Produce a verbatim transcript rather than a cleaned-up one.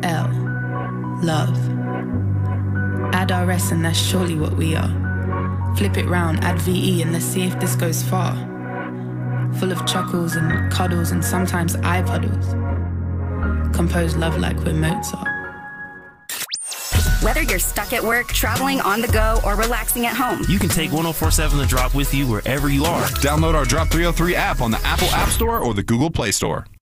L. Love. Add R S and that's surely what we are. Flip it round, add V E and let's see if this goes far. Full of chuckles and cuddles and sometimes eye puddles. Compose love like we're Mozart. Whether you're stuck at work, traveling on the go, or relaxing at home, you can take one oh four seven The Drop with you wherever you are. Download our Drop three oh three app on the Apple App Store or the Google Play Store.